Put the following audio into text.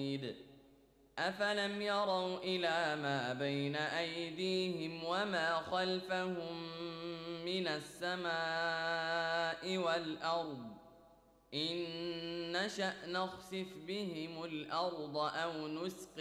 أفلم يروا إلى ما بين أيديهم وما خلفهم من السماء والأرض إن نشأ نخسف بهم الأرض أو نسقط